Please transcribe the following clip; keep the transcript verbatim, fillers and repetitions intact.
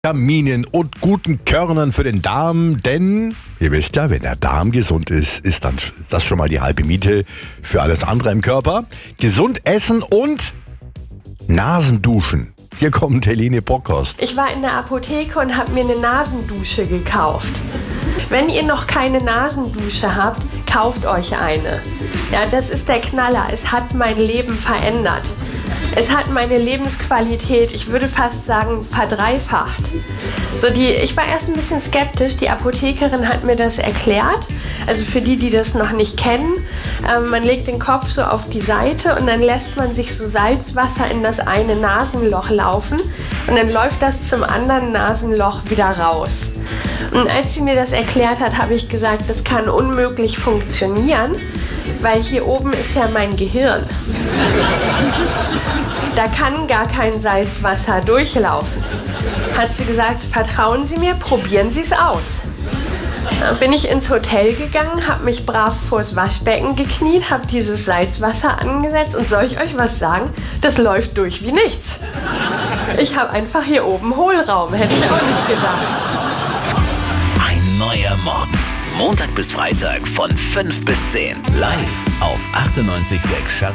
Vitaminen und guten Körnern für den Darm, denn ihr wisst ja, wenn der Darm gesund ist, ist dann ist das schon mal die halbe Miete für alles andere im Körper. Gesund essen und Nasenduschen. Hier kommt Helene Bockhorst. Ich war in der Apotheke und habe mir eine Nasendusche gekauft. Wenn ihr noch keine Nasendusche habt, kauft euch eine. Ja, das ist der Knaller. Es hat mein Leben verändert. Es hat meine Lebensqualität, ich würde fast sagen, verdreifacht. So die, ich war erst ein bisschen skeptisch, die Apothekerin hat mir das erklärt. Also für die, die das noch nicht kennen, ähm, man legt den Kopf so auf die Seite und dann lässt man sich so Salzwasser in das eine Nasenloch laufen und dann läuft das zum anderen Nasenloch wieder raus. Und als sie mir das erklärt hat, habe ich gesagt, das kann unmöglich funktionieren, weil hier oben ist ja mein Gehirn. Da kann gar kein Salzwasser durchlaufen. Hat sie gesagt, vertrauen Sie mir, probieren Sie es aus. Dann bin ich ins Hotel gegangen, habe mich brav vors Waschbecken gekniet, habe dieses Salzwasser angesetzt und soll ich euch was sagen? Das läuft durch wie nichts. Ich habe einfach hier oben Hohlraum, hätte ich auch nicht gedacht. Ein neuer Morgen. Montag bis Freitag von fünf bis zehn. Live auf achtundneunzig Komma sechs.